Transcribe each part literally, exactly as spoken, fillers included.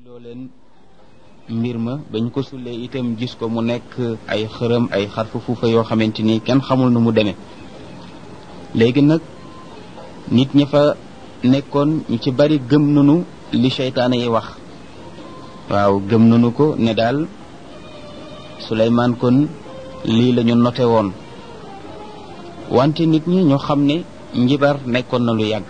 doo leen mbir ma bañ ko sullee itam gis ko mu nekk ay xërëm ay xarfu fuufa yoo xamante ni kenn xamul nu mu demee léegi nag nit ña fa nekkoon ñu ci bari gëm nanu li seytaane yi wax waaw gëm nanu ko ne daal Suleymaan kon lii la ñu noté woon wante nit ñi ñoo xam ne njibar nekkoon na lu yàgg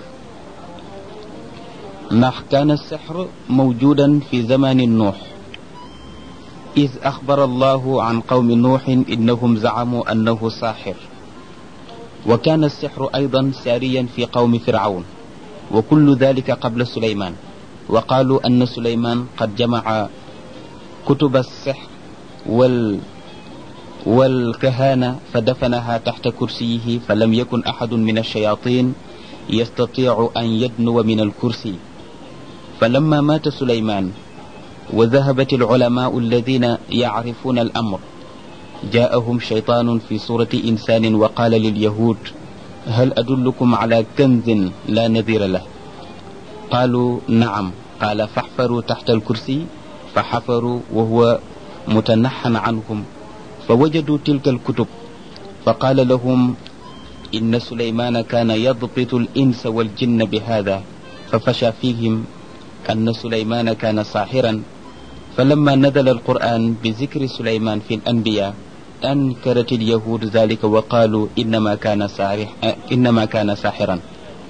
ndax kaana sixr mawjudan fi zamani nuux id axbara allahu an qawmi nuuxin innahum zacamuu annahu saaxir wa kaana alsixru aydan saariyan fi qawmi fircawn wa kullu dalika qabla suleymaan wa qaaluu anna suleymaan qad jamaca kutuba alsixr wal والكهانة فدفنها تحت كرسيه فلم يكن أحد من الشياطين يستطيع أن يدنو من الكرسي فلما مات سليمان وذهبت العلماء الذين يعرفون الأمر جاءهم شيطان في صورة إنسان وقال لليهود هل أدلكم على كنز لا نظير له قالوا نعم قال فاحفروا تحت الكرسي فحفروا وهو متنحى عنهم فوجدوا تلك الكتب فقال لهم إن سليمان كان يضبط الإنس والجن بهذا ففشى فيهم أن سليمان كان ساحرا فلما نزل القرآن بذكر سليمان في الأنبياء أنكرت اليهود ذلك وقالوا إنما كان ساحر إنما كان ساحرا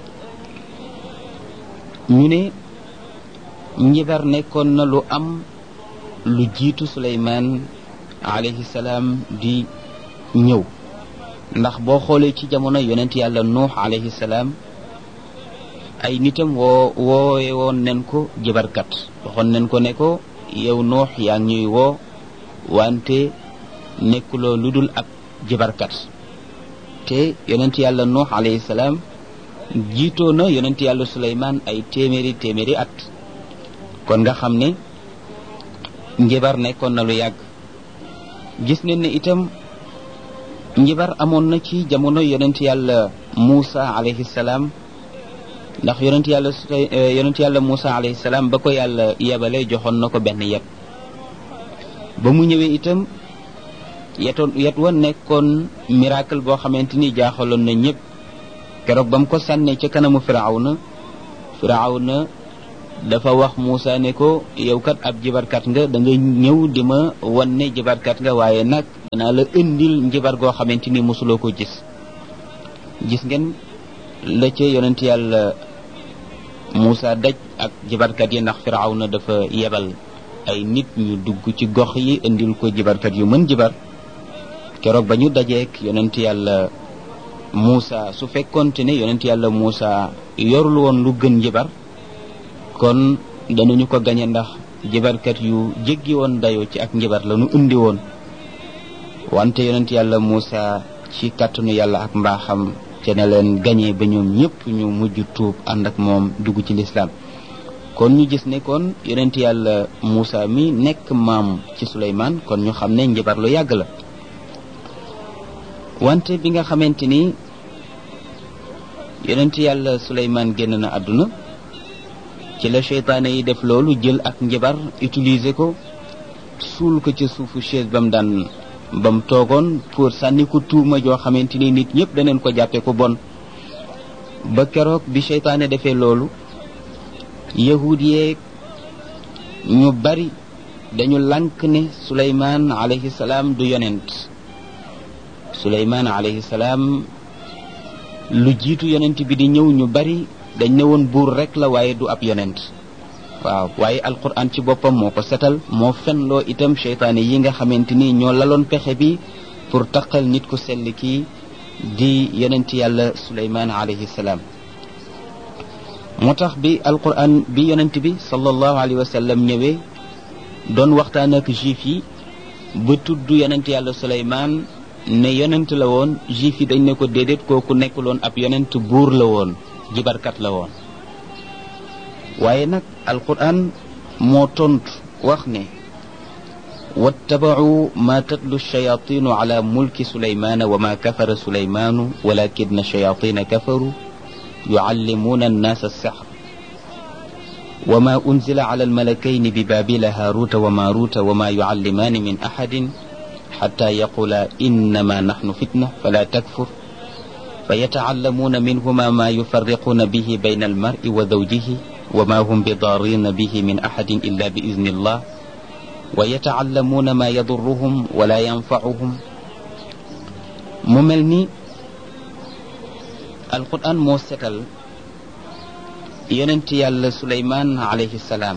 ñu ne njibar nekkoon na lu am lu jiitu Suleymaan alayhi salaam di ñëw ndax boo xoolee ci jamono yonent yàlla nuux alayhi salaam ay nitam woo woowe woon nen ko jibarkat waxoon nen ko ne ko yow nuux yaa ngi ñuy woo wante nekkuloo lu dul ab jibarkat te yonent yàlla nuux alayhi salaam jiitoo na yonent yàlla Suleymaan ay téeméeri téeméeri at kon nga xam ne njibar nekkoon na lu yàgg gis nañ ne itam njibar amoon na ci jamono yonent yàlla Muusa alayhi salaam ndax yonent yàlla yonent yàlla Muusa alayhi salaam ba ko yàlla yebale joxoon na ko benn yet ba mu ñëwee itam yetoon yet wa nekkoon miracle boo xamante ni jaaxaloon na ñëpp keroog ba mu ko sànnee ca kanamu Firawna Firawna dafa wax Muusa ne ko yow kat ab jibarkat nga da nga ñëw di ma wan ne jibarkat nga waaye nag danaa la indil njibar goo xamante ni mosuloo ko gis gis ngeen la ca yonent yàlla Muusa daj ak jibarkat yi ndax Firawna dafa yebal ay nit ñu dugg ci gox yi indil ko jibarkat yu mën jibar keroog ba ñu dajeek yonent yàlla Muusa su fekkoonte ne yonent yàlla Muusa yorul woon lu gën jibar kon danañu ko gañe ndax jibarkat yu jéggi woon dayoo ci ak njibar la nu indi woon wante yonent yàlla Muusa ci kàttanu yàlla ak mbaaxam te ne leen gañe ba ñoom ñëpp ñu mujj tuub ànd ak moom dugg ci lislaam kon ñu gis ne kon yonent yàlla Muusa mi nekk maam ci Suleymaan kon ñu xam ne njibar lu yàgg la wante bi nga xamante ni yonent yàlla Suleymaan génn na àdduna ci la seytaane yi def loolu jël ak njibar utiliser ko suul ko ci suufu chaise ba mu daan ba mu toogoon pour sànni ko tuuma joo xamante ni nit ñëpp daneen ko jàppe ko bon ba keroog bi seytaane defee loolu yahud yeeg ñu bari dañu lànk ne Suleymaan alayhi salaam du yonent Suleymaan alayhi salaam lu jiitu yonent bi di ñëw ñu bari dañ ne woon buur rek la waaye du ab yonent waaw waaye alquran ci boppam moo ko setal moo fenloo itam seytaane yi nga xamante ni ñoo laloon pexe bi pour taqal nit ku sell kii di yonent yàlla Suleymaan alayhi salaam moo tax bi alquran bi yonent bi sallallahu alayhi wa sallam ñëwee doon waxtaan ak juif yi ba tudd yonent yàlla Suleymaan ne yonent la woon juif yi dañ ne ko déedéet kooku nekkuloon ab yonent buur la woon jibarkat la woon waaye nag alquran moo tontu wax ne wattabacuu ma tatlu alshayatinu ala mulki sulaymana wa ma kafara sulaymanu walakina shayatina kafaru yucallimuuna annaasa alsihr wa ma unzila ala almalakayni bi babila haruta wa maruta wa ma yuallimaani min ahadin xata yaqula innama naxnu fitna fala takfur fa yataallamuuna minhuma ma yufarriquuna bihi bayna almari wa zawjihi wa ma hum bidarrina bihi min ahadin illa bi idni illah wa yataallamuuna ma yadurruhum wala yanfauhum. mu mel ni alquran moo setal yonent yàlla Suleymaan alayhi salaam.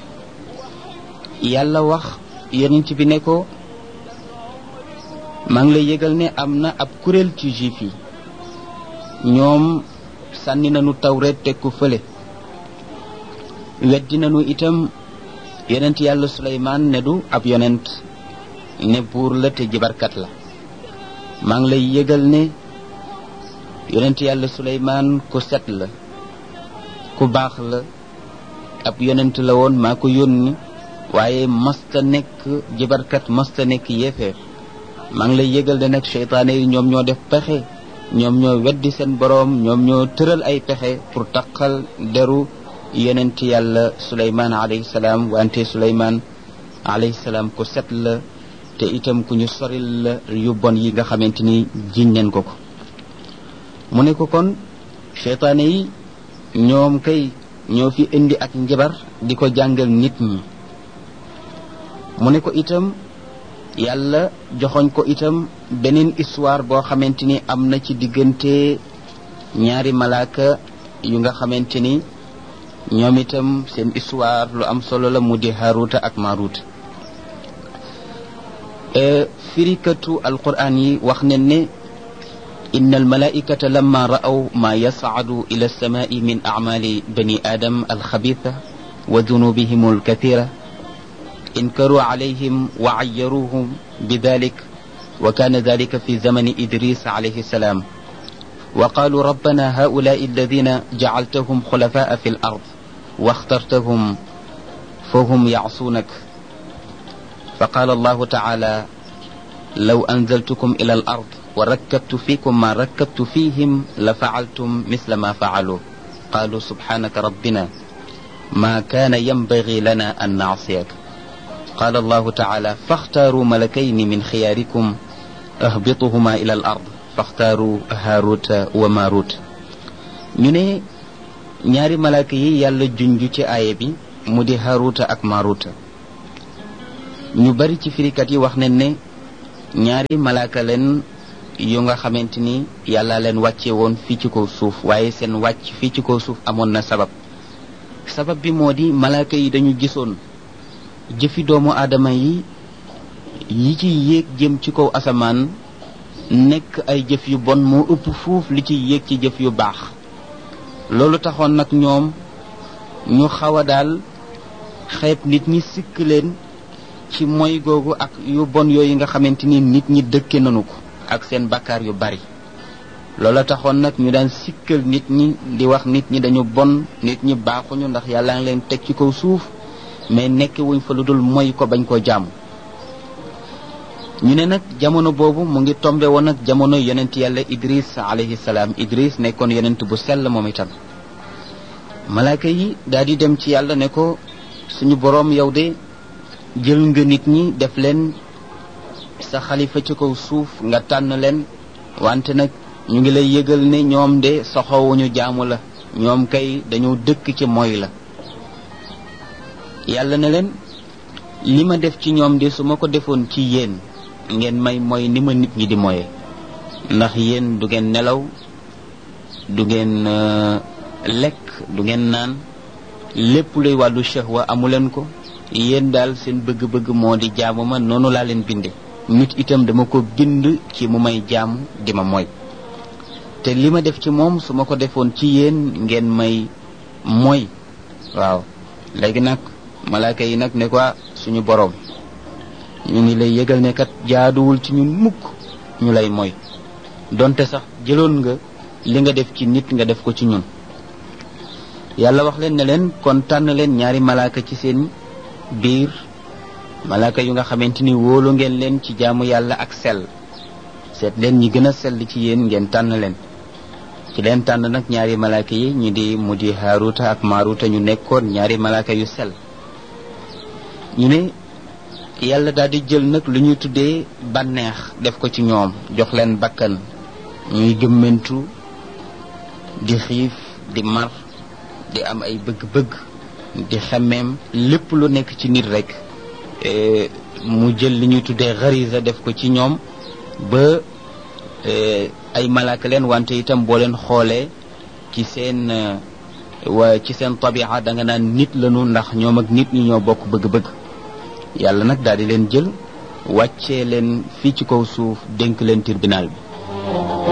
yàlla wax yonent bi ne ko maa ngi lay yëgal ne am na ab kuréel ci juif yi ñoom sànni nañu tawreet teg ko fële weddi nañu itam yonent yàlla Suleymaan ne du ab yonent ne buur la te jibarkat la. maa ngi lay yëgal ne yonent yàlla Suleymaan ku set la ku baax la ab yonent la woon maa ko yónni waaye masta nekk jibarkat masta nekk yéefeer. maa ngi lay yëgal ne nag seytaane yi ñoom ñoo def pexe ñoom ñoo weddi seen boroom ñoom ñoo tëral ay pexe pour taqal deru yonent yàlla Suleymaan alayhi salaam. wante Suleymaan alayhi salaam ku set la te itam ku ñu soril la yu bon yi nga xamante ni jiñ leen ko ko. mu ne ko kon seytaane yi ñoom kay ñoo fi indi ak njabar di ko jàngal nit ñi. mu ne ko itam yàlla joxoñ ko itam beneen histoire boo xamante ni am na ci diggante ñaari malaaka yu nga xamante ni ñoom itam seen histoire lu am solo la mu di Haaruta ak Maaruta. firikatu alquran yi wax ne ne inna almalaikata lamma ra'aw ma yas'adu ila alsamai min a'mali bani adam alxabitha wa dunubihim alkathira انكروا عليهم وعيروهم بذلك وكان ذلك في زمن إدريس عليه السلام وقالوا ربنا هؤلاء الذين جعلتهم خلفاء في الأرض واخترتهم فهم يعصونك فقال الله تعالى لو أنزلتكم إلى الأرض وركبت فيكم ما ركبت فيهم لفعلتم مثل ما فعلوا قالوا سبحانك ربنا ما كان ينبغي لنا أن نعصيك قال الله تعالى فاختاروا ملكين من خياركم اهبطهما إلى الأرض فاختاروا هاروت وماروت. ñu ne ñaari malaaka yi yàlla junj ci aaya bi mu di Haaruta ak Maaruta. ñu bari ci firikat yi wax nañ ne ñaari malaaka leen yu nga xamante ni yàlla leen wàcce woon fii ci kaw suuf waaye seen wàcc fii ci kaw suuf amoon na sabab. sabab bi moo di malaaka yi dañu gisoon jëfi doomu aadama yi yi ci yéeg jëm ci kaw asamaan nekk ay jëf yu bon moo ëpp fuuf li ci yéeg ci jëf yu baax. loolu taxoon nag ñoom ñu xaw a daal xeeb nit ñi sikk leen ci moy googu ak yu bon yooyu nga xamante ni nit ñi dëkke nañu ko ak seen bakkaar yu bari. loolu taxoon nag ñu daan sikkal nit ñi di wax nit ñi dañu bon nit ñi baaxuñu ndax yàlla ngi leen teg ci kaw suuf mais nekk wuñ fa lu dul moy ko bañ koo jaamu. ñu ne nag jamono boobu mu ngi tombe woon ak jamono yonent yàlla Idris alayhi salaam. Idris nekkoon yonent bu sell moom itam. malaaka yi daal di dem ci yàlla ne ko suñu boroom yow de jël nga nit ñi def leen sa xalifa ci kaw suuf nga tànn leen wante nag ñu ngi lay yëgal ne ñoom de soxowuñu jaamu la ñoom kay dañoo dëkk ci moy la. yàlla ne leen li ma def ci ñoom de su ma ko defoon ci yéen ngeen may mooy ni ma nit ñi di moye ndax yéen du ngeen nelaw du ngeen lekk du ngeen naan lépp luy wàllu shahwa amuleen ko yéen daal seen bëgg-bëgg moo di jaamu ma noonu laa leen binde. nit itam dama ko bind ci mu may jaamu di ma moy te li ma def ci moom su ma ko defoon ci yéen ngeen may moy. waaw léegi nag malaaka yi nag ne ko suñu boroom ñu ngi lay yëgal ne kat jaaduwul ci ñun mukk ñu lay moy donte sax jëloon nga li nga def ci nit nga def ko ci ñun. yàlla wax leen ne leen kon tànn leen ñaari malaaka ci seen biir malaaka yu nga xamante ni wóolu ngeen leen ci jaamu yàlla ak sell seet leen ñi gën a sell ci yéen ngeen tànn leen ci leen tànn nag ñaari malaaka yi ñu di mu di Haaruta ak Maaruta ñu nekkoon ñaari malaaka yu sel ñu ne yàlla daal di jël nag lu ñuy tuddee bànneex def ko ci ñoom jox leen bakkan ñuy gëmmentu di xiif di mar di am ay bëgg-bëgg di xemmeem lépp lu nekk ci nit rek mu jël li ñuy tuddee xarisa def ko ci ñoom ba ay malaaka leen wante itam boo leen xoolee ci seen wa ci seen tabia da nga naan nit lañu ndax ñoom ak nit ñi ñoo bokk bëgg-bëgg yàlla nag daal di leen jël wàccee leen fii ci kaw suuf dénk leen tribunal bi